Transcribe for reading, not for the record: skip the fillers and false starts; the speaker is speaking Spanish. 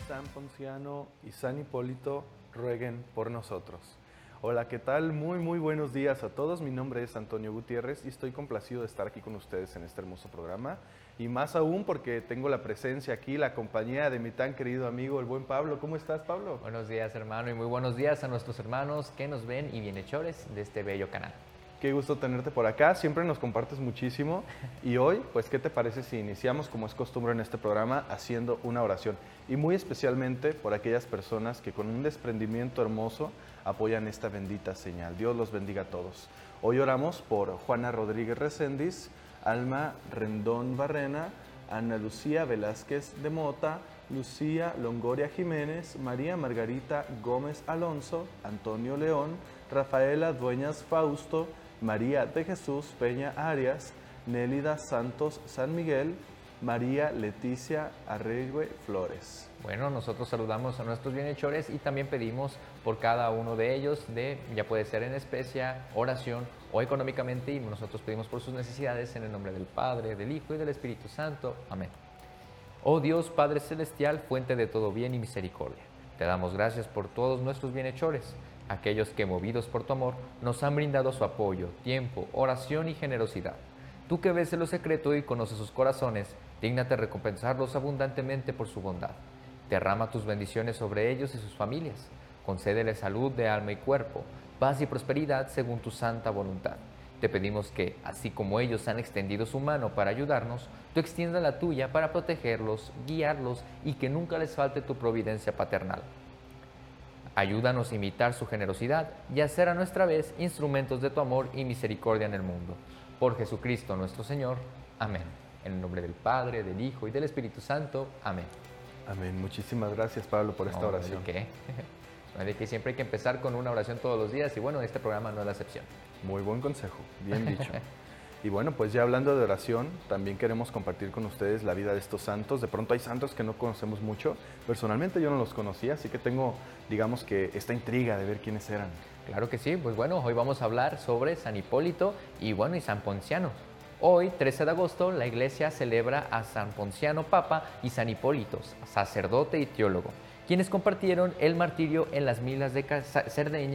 San Ponciano y San Hipólito rueguen por nosotros. Hola, ¿qué tal? Muy buenos días a todos. Mi nombre es Antonio Gutiérrez y estoy complacido de estar aquí con ustedes en este hermoso programa. Y más aún porque tengo la presencia aquí, la compañía de mi tan querido amigo, el buen Pablo. ¿Cómo estás, Pablo? Buenos días, hermano, y muy buenos días a nuestros hermanos que nos ven y bienhechores de este bello canal. Qué gusto tenerte por acá, siempre nos compartes muchísimo. Y hoy, pues, ¿qué te parece si iniciamos, como es costumbre en este programa, haciendo una oración? Y muy especialmente por aquellas personas que con un desprendimiento hermoso apoyan esta bendita señal. Dios los bendiga a todos. Hoy oramos por Juana Rodríguez Recendis, Alma Rendón Barrena, Ana Lucía Velázquez de Mota, Lucía Longoria Jiménez, María Margarita Gómez Alonso, Antonio León, Rafaela Dueñas Fausto, María de Jesús Peña Arias, Nélida Santos San Miguel, María Leticia Arregüe Flores. Bueno, nosotros saludamos a nuestros bienhechores y también pedimos por cada uno de ellos, ya puede ser en especie, oración o económicamente, y nosotros pedimos por sus necesidades en el nombre del Padre, del Hijo y del Espíritu Santo. Amén. Oh Dios, Padre Celestial, fuente de todo bien y misericordia, te damos gracias por todos nuestros bienhechores, aquellos que, movidos por tu amor, nos han brindado su apoyo, tiempo, oración y generosidad. Tú que ves en lo secreto y conoces sus corazones, dígnate recompensarlos abundantemente por su bondad. Derrama tus bendiciones sobre ellos y sus familias. Concédeles salud de alma y cuerpo, paz y prosperidad según tu santa voluntad. Te pedimos que, así como ellos han extendido su mano para ayudarnos, tú extiendas la tuya para protegerlos, guiarlos y que nunca les falte tu providencia paternal. Ayúdanos a imitar su generosidad y a ser a nuestra vez instrumentos de tu amor y misericordia en el mundo. Por Jesucristo nuestro Señor. Amén. En el nombre del Padre, del Hijo y del Espíritu Santo. Amén. Amén. Muchísimas gracias, Pablo, por esta oración. ¿De qué? No hay de qué, siempre hay que empezar con una oración todos los días y bueno, este programa no es la excepción. Muy buen consejo, bien dicho. Y bueno, pues ya hablando de oración, también queremos compartir con ustedes la vida de estos santos. De pronto hay santos que no conocemos mucho. Personalmente yo no los conocía, así que tengo, digamos que, esta intriga de ver quiénes eran. Claro que sí, pues bueno, hoy vamos a hablar sobre San Hipólito y bueno, y San Ponciano. Hoy, 13 de agosto, la Iglesia celebra a San Ponciano Papa y San Hipólito, sacerdote y teólogo, quienes compartieron el martirio en las minas de Cerdeña